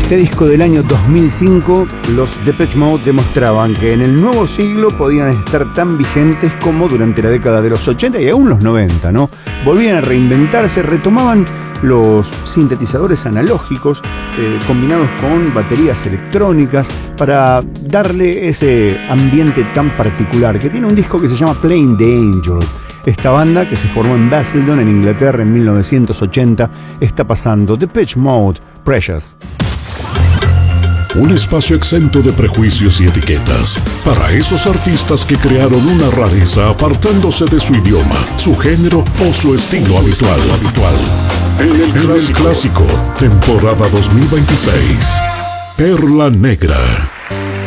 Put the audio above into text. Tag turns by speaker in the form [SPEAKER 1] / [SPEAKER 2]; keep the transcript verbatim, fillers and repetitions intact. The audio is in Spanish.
[SPEAKER 1] este disco del año dos mil cinco, los Depeche Mode demostraban que en el nuevo siglo podían estar tan vigentes como durante la década de los ochenta y aún los noventa, ¿no? Volvían a reinventarse, retomaban los sintetizadores analógicos eh, combinados con baterías electrónicas para darle ese ambiente tan particular, que tiene un disco que se llama Playing the Angel. Esta banda, que se formó en Basildon, en Inglaterra, en mil novecientos ochenta, está pasando Depeche Mode, Precious.
[SPEAKER 2] Un espacio exento de prejuicios y etiquetas para esos artistas que crearon una rareza apartándose de su idioma, su género o su estilo habitual. habitual. En el, en el clásico, temporada dos mil veintiséis, Perla Negra.